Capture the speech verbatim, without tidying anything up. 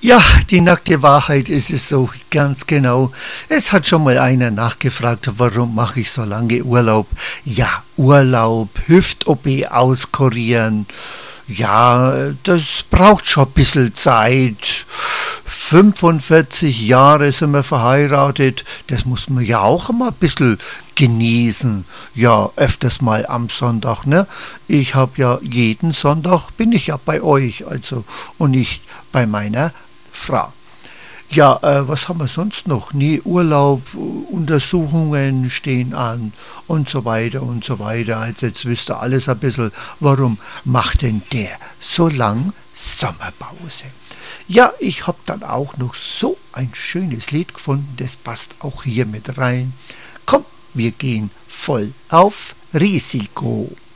Ja, die nackte Wahrheit ist es so, ganz genau. Es hat schon mal einer nachgefragt, warum mache ich so lange Urlaub? Ja, Urlaub, Hüft-O P auskurieren. Ja, das braucht schon ein bisschen Zeit. fünfundvierzig Jahre sind wir verheiratet, das muss man ja auch immer ein bisschen genießen. Ja, öfters mal am Sonntag, ne? Ich habe ja jeden Sonntag bin ich ja bei euch, also und nicht bei meiner Frau. Ja, äh, was haben wir sonst noch? Nee, Urlaub, Untersuchungen stehen an und so weiter und so weiter. Also jetzt wisst ihr alles ein bisschen, warum macht denn der so lang Sommerpause? Ja, ich habe dann auch noch so ein schönes Lied gefunden, das passt auch hier mit rein. Komm, wir gehen voll auf Risiko.